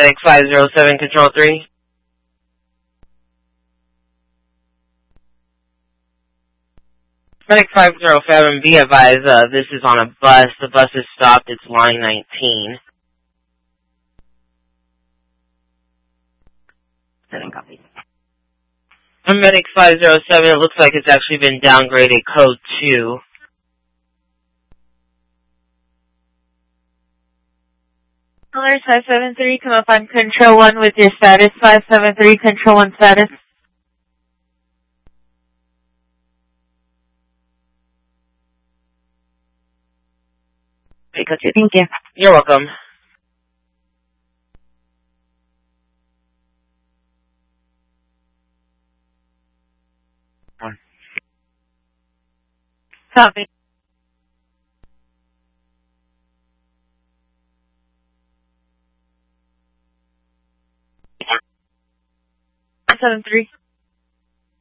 Medic 507, Control 3. Medic 507, be advised, this is on a bus. The bus is stopped. It's line 19. Copy. Medic 507, it looks like it's actually been downgraded, code 2. Alert 573, come up on Control 1 with your status. 573, Control 1 status. Thank you. You're welcome. Copy. Seven three.